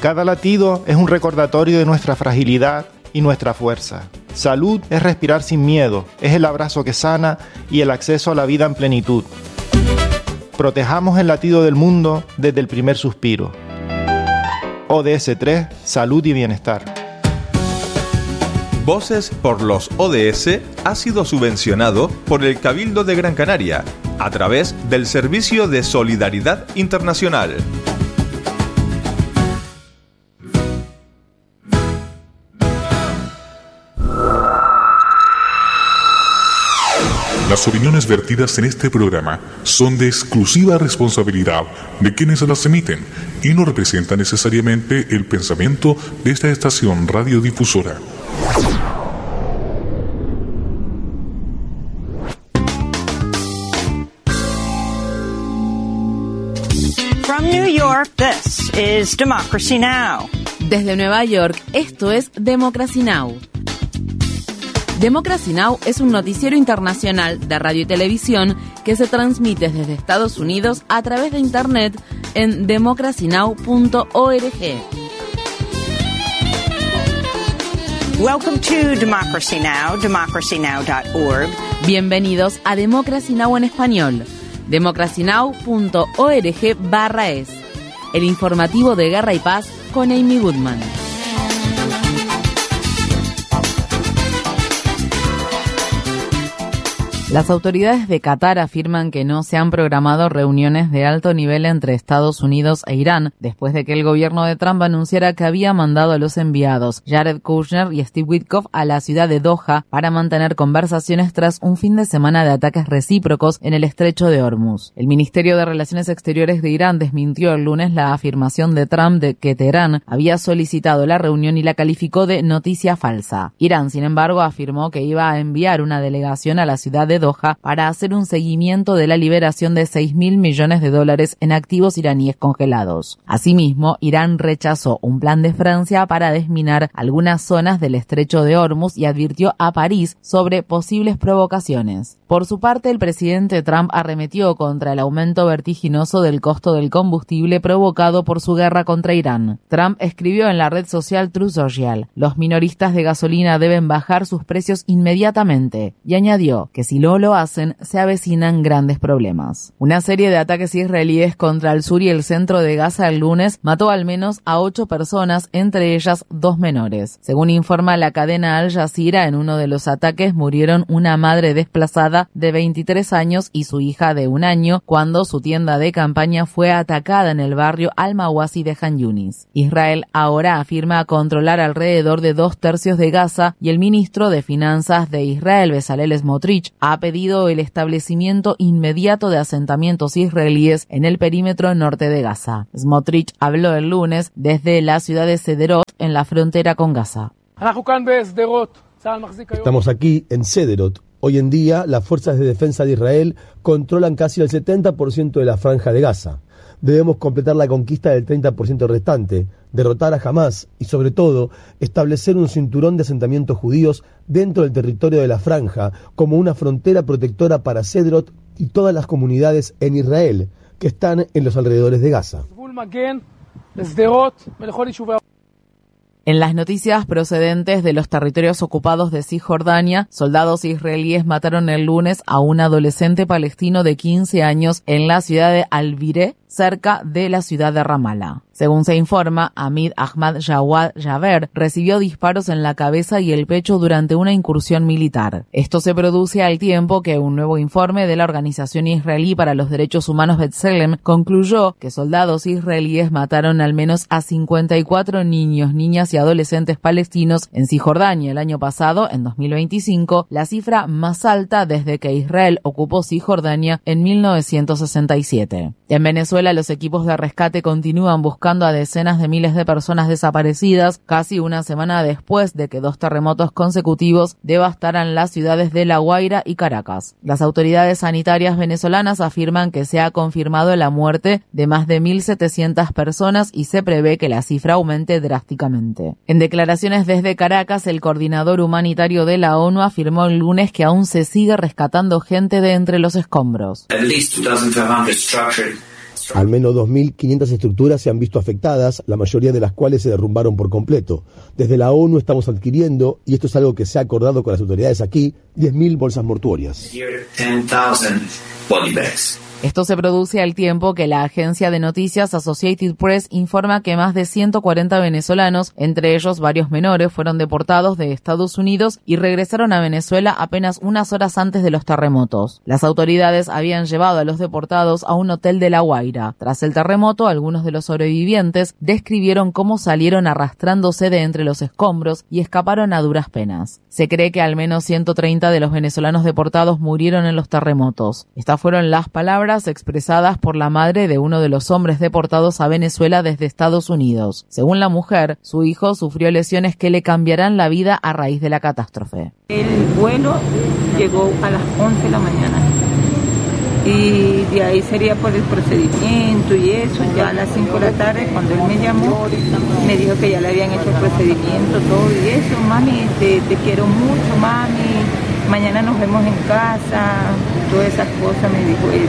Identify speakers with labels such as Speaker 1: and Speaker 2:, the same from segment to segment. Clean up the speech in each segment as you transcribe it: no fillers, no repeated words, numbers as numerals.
Speaker 1: Cada latido es un recordatorio de nuestra fragilidad y nuestra fuerza. Salud es respirar sin miedo, es el abrazo que sana y el acceso a la vida en plenitud. Protejamos el latido del mundo desde el primer suspiro. ODS 3, salud y bienestar.
Speaker 2: Voces por los ODS ha sido subvencionado por el Cabildo de Gran Canaria a través del Servicio de Solidaridad Internacional.
Speaker 3: Las opiniones vertidas en este programa son de exclusiva responsabilidad de quienes las emiten y no representan necesariamente el pensamiento de esta estación radiodifusora.
Speaker 4: From New York, this is Democracy Now!
Speaker 5: Desde Nueva York, esto es Democracy Now! Democracy Now! Es un noticiero internacional de radio y televisión que se transmite desde Estados Unidos a través de Internet en democracynow.org.
Speaker 4: Welcome to Democracy Now!, democracynow.org.
Speaker 5: Bienvenidos a Democracy Now! En español, democracynow.org/es. El informativo de Guerra y Paz con Amy Goodman. Las autoridades de Qatar afirman que no se han programado reuniones de alto nivel entre Estados Unidos e Irán después de que el gobierno de Trump anunciara que había mandado a los enviados Jared Kushner y Steve Witkoff a la ciudad de Doha para mantener conversaciones tras un fin de semana de ataques recíprocos en el estrecho de Hormuz. El Ministerio de Relaciones Exteriores de Irán desmintió el lunes la afirmación de Trump de que Teherán había solicitado la reunión y la calificó de noticia falsa. Irán, sin embargo, afirmó que iba a enviar una delegación a la ciudad de Doha para hacer un seguimiento de la liberación de $6.000 millones en activos iraníes congelados. Asimismo, Irán rechazó un plan de Francia para desminar algunas zonas del estrecho de Hormuz y advirtió a París sobre posibles provocaciones. Por su parte, el presidente Trump arremetió contra el aumento vertiginoso del costo del combustible provocado por su guerra contra Irán. Trump escribió en la red social Truth Social: "Los minoristas de gasolina deben bajar sus precios inmediatamente", y añadió que si no lo hacen, se avecinan grandes problemas. Una serie de ataques israelíes contra el sur y el centro de Gaza el lunes mató al menos a 8 personas, entre ellas 2 menores. Según informa la cadena Al Jazeera, en uno de los ataques murieron una madre desplazada de 23 años y su hija de 1 año cuando su tienda de campaña fue atacada en el barrio Al-Mawasi de Han Yunis. Israel ahora afirma controlar alrededor de 2/3 de Gaza y el ministro de Finanzas de Israel, Bezalel Smotrich, ha pedido el establecimiento inmediato de asentamientos israelíes en el perímetro norte de Gaza. Smotrich habló el lunes desde la ciudad de Sderot, en la frontera con Gaza.
Speaker 6: Estamos aquí en Sderot. Hoy en día, las fuerzas de defensa de Israel controlan casi el 70% de la franja de Gaza. Debemos completar la conquista del 30% restante, derrotar a Hamás y, sobre todo, establecer un cinturón de asentamientos judíos dentro del territorio de la franja como una frontera protectora para Sderot y todas las comunidades en Israel que están en los alrededores de Gaza.
Speaker 5: En las noticias procedentes de los territorios ocupados de Cisjordania, soldados israelíes mataron el lunes a un adolescente palestino de 15 años en la ciudad de Al-Bireh, cerca de la ciudad de Ramallah. Según se informa, Hamid Ahmad Jawad Jaber recibió disparos en la cabeza y el pecho durante una incursión militar. Esto se produce al tiempo que un nuevo informe de la Organización Israelí para los Derechos Humanos B'Tselem concluyó que soldados israelíes mataron al menos a 54 niños, niñas y adolescentes palestinos en Cisjordania el año pasado, en 2025, la cifra más alta desde que Israel ocupó Cisjordania en 1967. En Venezuela, los equipos de rescate continúan buscando a decenas de miles de personas desaparecidas, casi una semana después de que 2 terremotos consecutivos devastaran las ciudades de La Guaira y Caracas. Las autoridades sanitarias venezolanas afirman que se ha confirmado la muerte de más de 1.700 personas y se prevé que la cifra aumente drásticamente. En declaraciones desde Caracas, el coordinador humanitario de la ONU afirmó el lunes que aún se sigue rescatando gente de entre los escombros.
Speaker 6: Al menos 2.500 estructuras se han visto afectadas, la mayoría de las cuales se derrumbaron por completo. Desde la ONU estamos adquiriendo, y esto es algo que se ha acordado con las autoridades aquí, 10.000 bolsas mortuorias.
Speaker 7: 10,000 body bags.
Speaker 5: Esto se produce al tiempo que la agencia de noticias Associated Press informa que más de 140 venezolanos, entre ellos varios menores, fueron deportados de Estados Unidos y regresaron a Venezuela apenas unas horas antes de los terremotos. Las autoridades habían llevado a los deportados a un hotel de La Guaira. Tras el terremoto, algunos de los sobrevivientes describieron cómo salieron arrastrándose de entre los escombros y escaparon a duras penas. Se cree que al menos 130 de los venezolanos deportados murieron en los terremotos. Estas fueron las palabras expresadas por la madre de uno de los hombres deportados a Venezuela desde Estados Unidos. Según la mujer, su hijo sufrió lesiones que le cambiarán la vida a raíz de la catástrofe.
Speaker 8: El vuelo llegó a las 11 de la mañana y de ahí sería por el procedimiento y eso. Ya a las 5 de la tarde, cuando él me llamó, me dijo que ya le habían hecho el procedimiento, todo y eso. Mami, te quiero mucho, mami. Mañana nos vemos en casa, todas esas cosas me dijo él.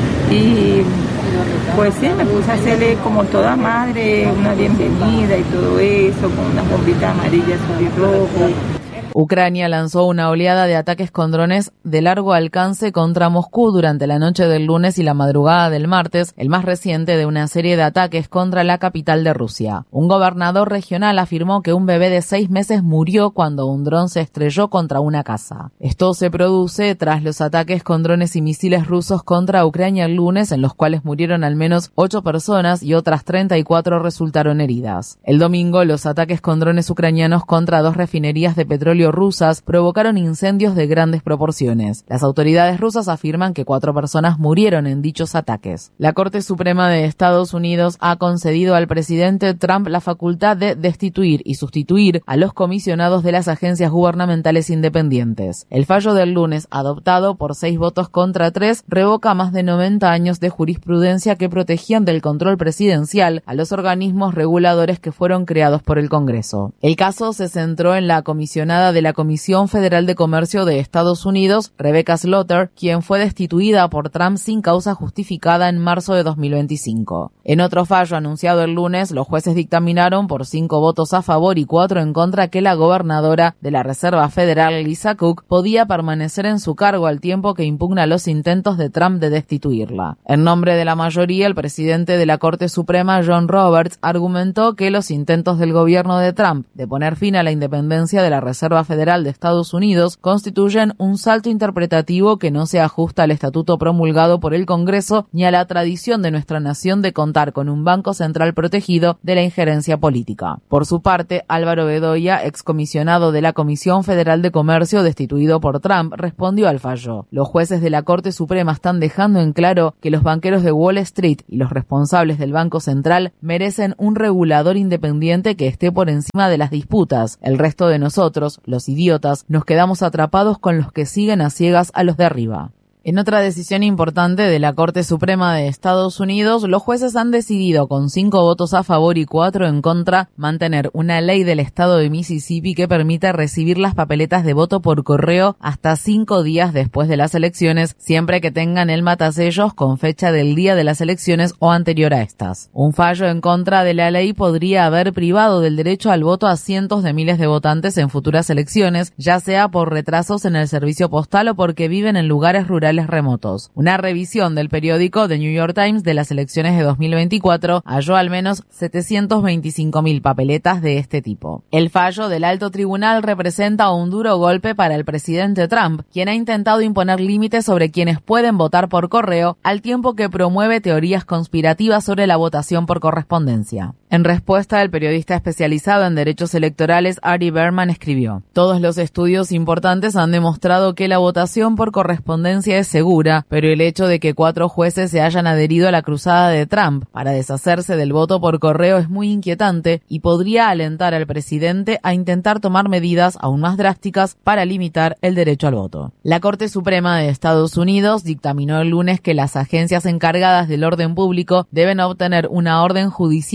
Speaker 8: Y pues sí, me puse a hacerle como toda madre una bienvenida y todo eso, con unas bombitas amarillas y rojo.
Speaker 5: Ucrania lanzó una oleada de ataques con drones de largo alcance contra Moscú durante la noche del lunes y la madrugada del martes, el más reciente de una serie de ataques contra la capital de Rusia. Un gobernador regional afirmó que un bebé de 6 meses murió cuando un dron se estrelló contra una casa. Esto se produce tras los ataques con drones y misiles rusos contra Ucrania el lunes, en los cuales murieron al menos 8 personas y otras 34 resultaron heridas. El domingo, los ataques con drones ucranianos contra 2 refinerías de petróleo rusas provocaron incendios de grandes proporciones. Las autoridades rusas afirman que 4 personas murieron en dichos ataques. La Corte Suprema de Estados Unidos ha concedido al presidente Trump la facultad de destituir y sustituir a los comisionados de las agencias gubernamentales independientes. El fallo del lunes, adoptado por 6 votos contra 3, revoca más de 90 años de jurisprudencia que protegían del control presidencial a los organismos reguladores que fueron creados por el Congreso. El caso se centró en la comisionada de la Comisión Federal de Comercio de Estados Unidos, Rebecca Slaughter, quien fue destituida por Trump sin causa justificada en marzo de 2025. En otro fallo anunciado el lunes, los jueces dictaminaron por 5 votos a favor y 4 en contra que la gobernadora de la Reserva Federal, Lisa Cook, podía permanecer en su cargo al tiempo que impugna los intentos de Trump de destituirla. En nombre de la mayoría, el presidente de la Corte Suprema, John Roberts, argumentó que los intentos del gobierno de Trump de poner fin a la independencia de la Reserva Federal de Estados Unidos constituyen un salto interpretativo que no se ajusta al estatuto promulgado por el Congreso ni a la tradición de nuestra nación de contar con un banco central protegido de la injerencia política. Por su parte, Álvaro Bedoya, excomisionado de la Comisión Federal de Comercio destituido por Trump, respondió al fallo. Los jueces de la Corte Suprema están dejando en claro que los banqueros de Wall Street y los responsables del Banco Central merecen un regulador independiente que esté por encima de las disputas. El resto de nosotros, los idiotas, nos quedamos atrapados con los que siguen a ciegas a los de arriba. En otra decisión importante de la Corte Suprema de Estados Unidos, los jueces han decidido con 5 votos a favor y 4 en contra mantener una ley del estado de Mississippi que permite recibir las papeletas de voto por correo hasta 5 días después de las elecciones, siempre que tengan el matasellos con fecha del día de las elecciones o anterior a estas. Un fallo en contra de la ley podría haber privado del derecho al voto a cientos de miles de votantes en futuras elecciones, ya sea por retrasos en el servicio postal o porque viven en lugares rurales remotos. Una revisión del periódico The New York Times de las elecciones de 2024 halló al menos 725.000 papeletas de este tipo. El fallo del alto tribunal representa un duro golpe para el presidente Trump, quien ha intentado imponer límites sobre quienes pueden votar por correo, al tiempo que promueve teorías conspirativas sobre la votación por correspondencia. En respuesta, el periodista especializado en derechos electorales Ari Berman escribió: "Todos los estudios importantes han demostrado que la votación por correspondencia es segura, pero el hecho de que 4 jueces se hayan adherido a la cruzada de Trump para deshacerse del voto por correo es muy inquietante y podría alentar al presidente a intentar tomar medidas aún más drásticas para limitar el derecho al voto". La Corte Suprema de Estados Unidos dictaminó el lunes que las agencias encargadas del orden público deben obtener una orden judicial antes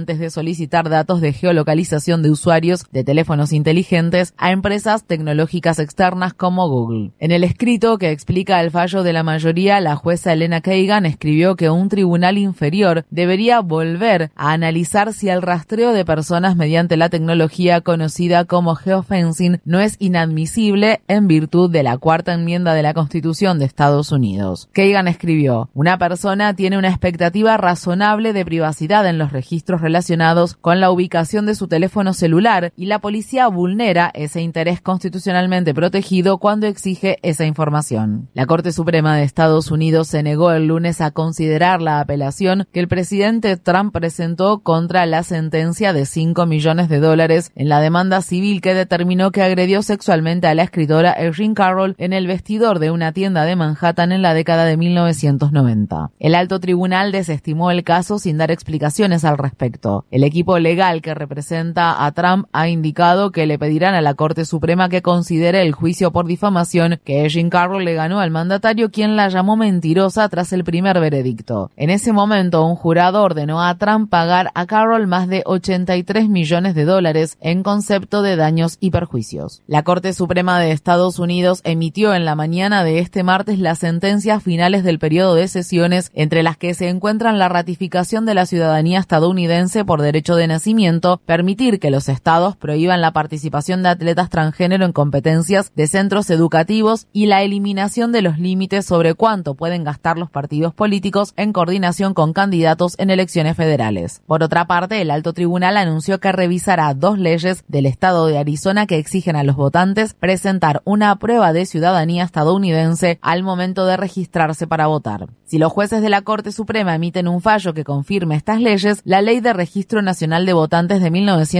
Speaker 5: antes de solicitar datos de geolocalización de usuarios de teléfonos inteligentes a empresas tecnológicas externas como Google. En el escrito que explica el fallo de la mayoría, la jueza Elena Kagan escribió que un tribunal inferior debería volver a analizar si el rastreo de personas mediante la tecnología conocida como geofencing no es inadmisible en virtud de la Cuarta Enmienda de la Constitución de Estados Unidos. Kagan escribió: una persona tiene una expectativa razonable de privacidad en los registros relacionados con la ubicación de su teléfono celular y la policía vulnera ese interés constitucionalmente protegido cuando exige esa información. La Corte Suprema de Estados Unidos se negó el lunes a considerar la apelación que el presidente Trump presentó contra la sentencia de $5 millones en la demanda civil que determinó que agredió sexualmente a la escritora Erin Carroll en el vestidor de una tienda de Manhattan en la década de 1990. El alto tribunal desestimó el caso sin dar explicaciones al respecto. El equipo legal que representa a Trump ha indicado que le pedirán a la Corte Suprema que considere el juicio por difamación que Erin Carroll le ganó al mandatario, quien la llamó mentirosa tras el primer veredicto. En ese momento, un jurado ordenó a Trump pagar a Carroll más de $83 millones en concepto de daños y perjuicios. La Corte Suprema de Estados Unidos emitió en la mañana de este martes las sentencias finales del periodo de sesiones, entre las que se encuentran la ratificación de la ciudadanía estadounidense por derecho de nacimiento, permitir que los estados prohíban la participación de atletas transgénero en competencias de centros educativos y la eliminación de los límites sobre cuánto pueden gastar los partidos políticos en coordinación con candidatos en elecciones federales. Por otra parte, el alto tribunal anunció que revisará 2 leyes del estado de Arizona que exigen a los votantes presentar una prueba de ciudadanía estadounidense al momento de registrarse para votar. Si los jueces de la Corte Suprema emiten un fallo que confirme estas leyes, la Ley de Registro Nacional de Votantes de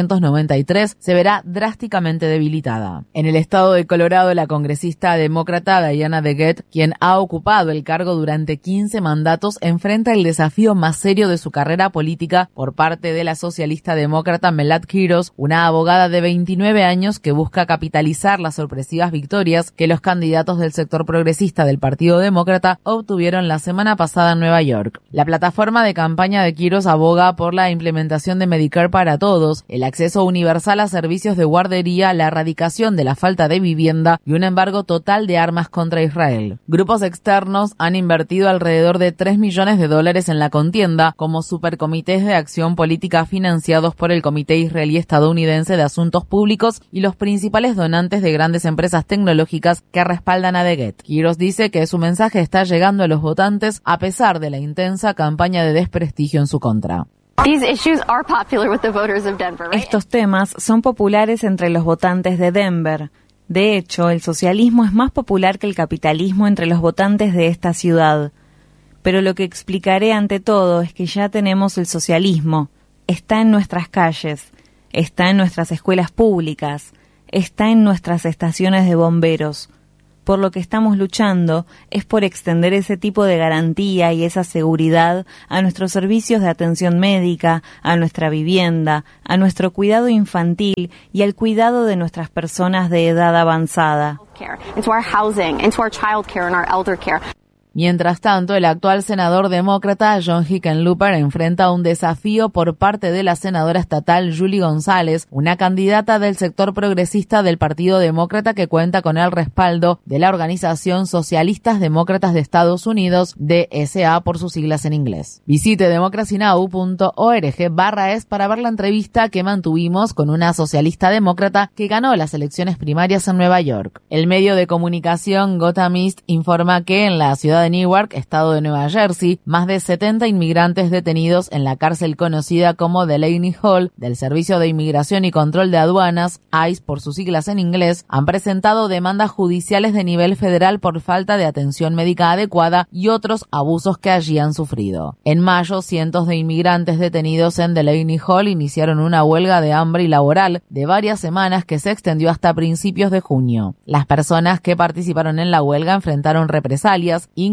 Speaker 5: 1993 se verá drásticamente debilitada. En el estado de Colorado, la congresista demócrata Diana DeGette, quien ha ocupado el cargo durante 15 mandatos, enfrenta el desafío más serio de su carrera política por parte de la socialista demócrata Melad Quiros, una abogada de 29 años que busca capitalizar las sorpresivas victorias que los candidatos del sector progresista del Partido Demócrata obtuvieron la semana pasada en Nueva York. La plataforma de campaña de Quiros aboga por la implementación de Medicare para todos, el acceso universal a servicios de guardería, la erradicación de la falta de vivienda y un embargo total de armas contra Israel. Grupos externos han invertido alrededor de $3 millones en la contienda, como supercomités de acción política financiados por el Comité Israelí Estadounidense de Asuntos Públicos y los principales donantes de grandes empresas tecnológicas que respaldan a DeGette. Quiros dice que su mensaje está llegando a los votantes a pesar de la intensa campaña de desprestigio en su contra.
Speaker 9: Estos temas son populares entre los votantes de Denver. De hecho, el socialismo es más popular que el capitalismo entre los votantes de esta ciudad. Pero lo que explicaré ante todo es que ya tenemos el socialismo. Está en nuestras calles, está en nuestras escuelas públicas, está en nuestras estaciones de bomberos. Por lo que estamos luchando es por extender ese tipo de garantía y esa seguridad a nuestros servicios de atención médica, a nuestra vivienda, a nuestro cuidado infantil y al cuidado de nuestras personas de edad avanzada.
Speaker 5: Mientras tanto, el actual senador demócrata John Hickenlooper enfrenta un desafío por parte de la senadora estatal Julie González, una candidata del sector progresista del Partido Demócrata que cuenta con el respaldo de la organización Socialistas Demócratas de Estados Unidos, DSA por sus siglas en inglés. Visite democracynow.org/es para ver la entrevista que mantuvimos con una socialista demócrata que ganó las elecciones primarias en Nueva York. El medio de comunicación Gotham East informa que en la ciudad de Newark, estado de Nueva Jersey, más de 70 inmigrantes detenidos en la cárcel conocida como Delaney Hall del Servicio de Inmigración y Control de Aduanas, ICE por sus siglas en inglés, han presentado demandas judiciales de nivel federal por falta de atención médica adecuada y otros abusos que allí han sufrido. En mayo, cientos de inmigrantes detenidos en Delaney Hall iniciaron una huelga de hambre y laboral de varias semanas que se extendió hasta principios de junio. Las personas que participaron en la huelga enfrentaron represalias,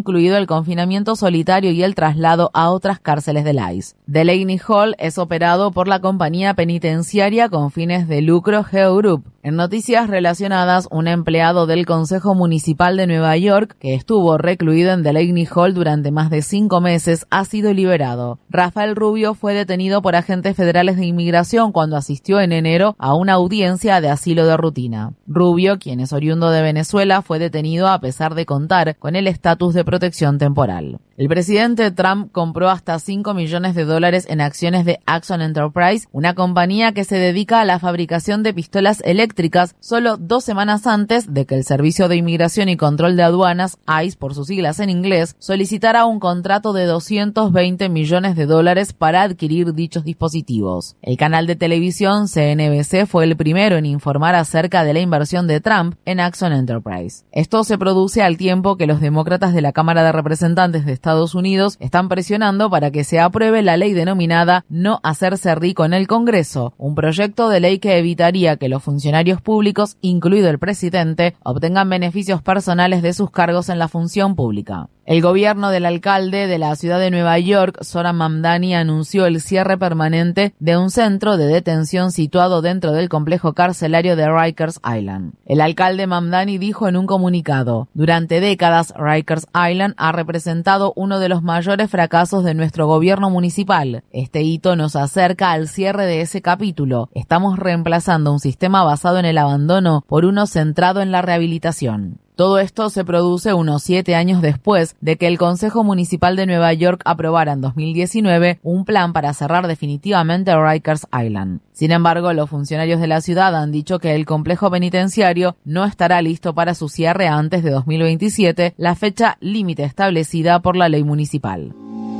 Speaker 5: incluido el confinamiento solitario y el traslado a otras cárceles del ICE. Delaney Hall es operado por la compañía penitenciaria con fines de lucro Geo Group. En noticias relacionadas, un empleado del Consejo Municipal de Nueva York, que estuvo recluido en Delaney Hall durante más de 5 meses, ha sido liberado. Rafael Rubio fue detenido por agentes federales de inmigración cuando asistió en enero a una audiencia de asilo de rutina. Rubio, quien es oriundo de Venezuela, fue detenido a pesar de contar con el estatus de protección temporal. El presidente Trump compró hasta $5 millones en acciones de Axon Enterprise, una compañía que se dedica a la fabricación de pistolas eléctricas, solo 2 semanas antes de que el Servicio de Inmigración y Control de Aduanas, ICE por sus siglas en inglés, solicitara un contrato de $220 millones para adquirir dichos dispositivos. El canal de televisión CNBC fue el primero en informar acerca de la inversión de Trump en Axon Enterprise. Esto se produce al tiempo que los demócratas de la Cámara de Representantes de Estados Unidos están presionando para que se apruebe la ley denominada No hacerse rico en el Congreso, un proyecto de ley que evitaría que los funcionarios públicos, incluido el presidente, obtengan beneficios personales de sus cargos en la función pública. El gobierno del alcalde de la ciudad de Nueva York, Zohran Mamdani, anunció el cierre permanente de un centro de detención situado dentro del complejo carcelario de Rikers Island. El alcalde Mamdani dijo en un comunicado: durante décadas, Rikers Island ha representado uno de los mayores fracasos de nuestro gobierno municipal. Este hito nos acerca al cierre de ese capítulo. Estamos reemplazando un sistema basado en el abandono por uno centrado en la rehabilitación. Todo esto se produce unos 7 años después de que el Consejo Municipal de Nueva York aprobara en 2019 un plan para cerrar definitivamente Rikers Island. Sin embargo, los funcionarios de la ciudad han dicho que el complejo penitenciario no estará listo para su cierre antes de 2027, la fecha límite establecida por la ley municipal.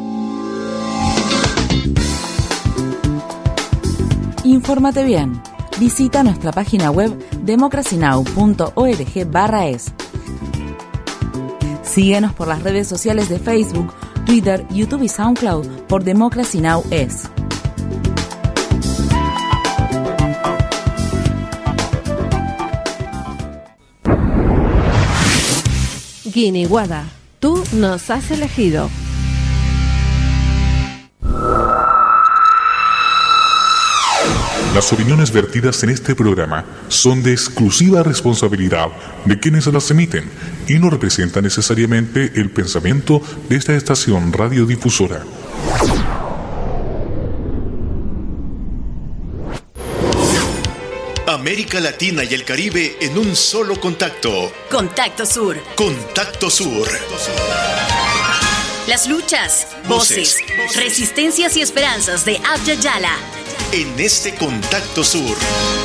Speaker 10: Infórmate bien. Visita nuestra página web democracynow.org/es. Síguenos por las redes sociales de Facebook, Twitter, YouTube y SoundCloud por Democracy Now! Es.
Speaker 11: Guiniguada, tú nos has elegido.
Speaker 3: Las opiniones vertidas en este programa son de exclusiva responsabilidad de quienes las emiten y no representan necesariamente el pensamiento de esta estación radiodifusora.
Speaker 12: América Latina y el Caribe en un solo contacto.
Speaker 13: Contacto Sur.
Speaker 12: Contacto Sur.
Speaker 13: Las luchas, voces, resistencias y esperanzas de Abya Yala.
Speaker 12: En este Contacto Sur.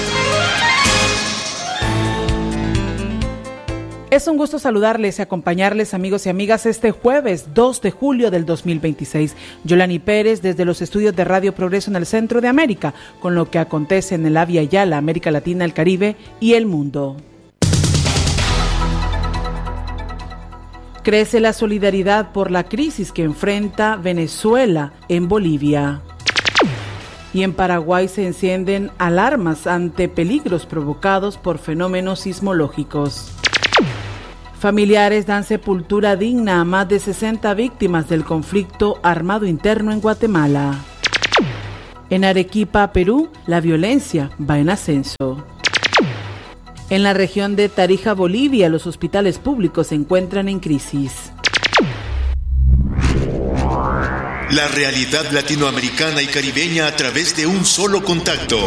Speaker 14: Es un gusto saludarles y acompañarles, amigos y amigas, este jueves 2 de julio del 2026. Yolani Pérez desde los estudios de Radio Progreso en el Centro de América, con lo que acontece en el Abya Yala, América Latina, el Caribe y el mundo. Crece la solidaridad por la crisis que enfrenta Venezuela en Bolivia. Y en Paraguay se encienden alarmas ante peligros provocados por fenómenos sismológicos. Familiares dan sepultura digna a más de 60 víctimas del conflicto armado interno en Guatemala. En Arequipa, Perú, la violencia va en ascenso. En la región de Tarija, Bolivia, los hospitales públicos se encuentran en crisis.
Speaker 12: La realidad latinoamericana y caribeña a través de un solo contacto.